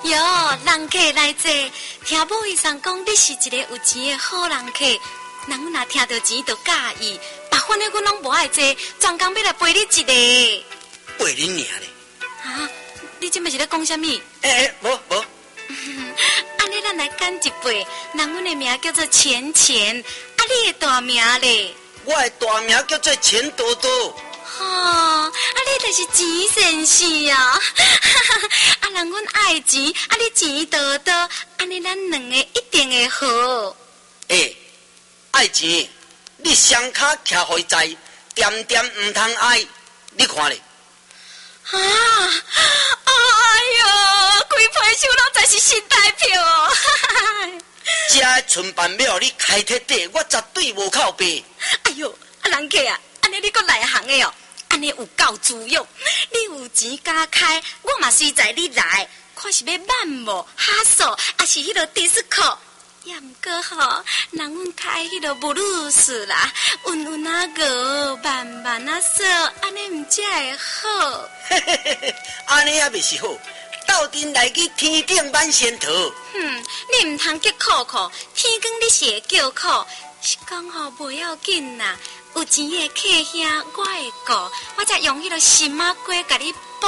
哟，人客来坐，听某医生讲你是一个有钱的好人客，人若听到钱就介意，白反正阮拢无爱坐，专工要来陪你一个。 陪你尔咧？ 啊，你这么是咧讲什么？ 无。 安尼咱来干一杯，人阮的名叫做钱钱，啊，你的大名咧？ 我的大名叫做钱多多。 啊，你就是钱先生啊！啊，人阮爱钱，啊，你钱多多，安尼咱两个一定会好。 爱钱，你双脚徛回在，点点唔通爱，你看咧。 啊！哎哟，规批手拢才是新台票哦！ 这春办庙你开铁底，我绝对无靠背。 哎哟，啊人客啊，安尼你搁内行的哦，安尼有够自用。你有钱加开，我嘛随在你来。看是要慢无哈索，还是迄个迪斯科？也毋过吼，人阮开迄个布鲁斯啦，温温啊个，慢慢啊说，安尼毋才会好。 安尼也未是好，斗阵来去天顶挽仙桃。 你毋通急苦苦，天光你是会叫苦，是讲吼袂要紧啦。有钱的客兄我会顾，我才用迄个心啊龟甲你补。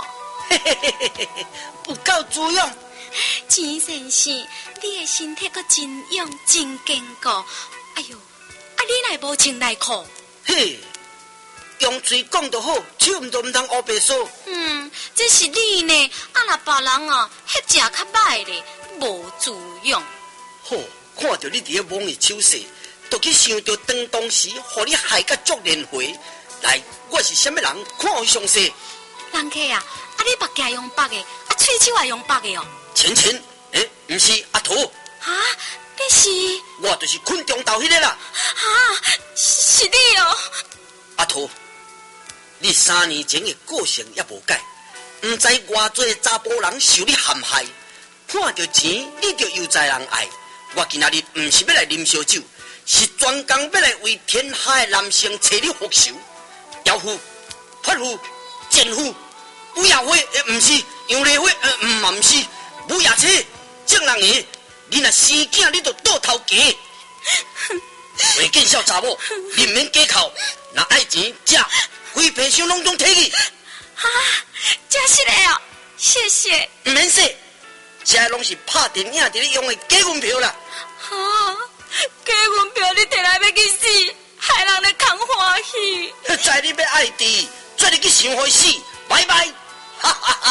有够自用。 钱先生，你的身体阁真勇真坚固。哎哟，啊你若无穿内裤？ 嘿，用嘴讲就好，手毋通乌白说。 这是你呢。啊若别人哦，迄只较歹咧，无自用。 好，看到你伫咧摸的手势，就去想到当时，互你害甲足连回。来，我是什么人？看我详细。 人客啊，啊你目镜用白的，啊喙手也用白的哦。 钱钱，毋是阿图。 啊，你是？ 我就是昆中岛迄个啦。 啊，是你哦。 阿图，你3年前的个性也无改，毋知偌济查甫人受你陷害，看到钱你就悠哉人爱。我今仔日毋是要来啉烧酒，是专工要来为天下的男性找你复仇。妖妇、泼妇、贱妇、乌鸦花，毋是杨丽花，嘛毋是。母牙车正人言，你若生囝，你就倒头家。袂见小查某，你免假哭。若爱钱，这规皮箱拢总摕去。 啊，真是的哦，谢谢。 唔免谢，这拢是拍电影伫咧用的假运票啦。 啊，假运票你摕来要去死，害人咧空欢喜。 知你要爱治，做你去想会死，拜拜。哈哈哈。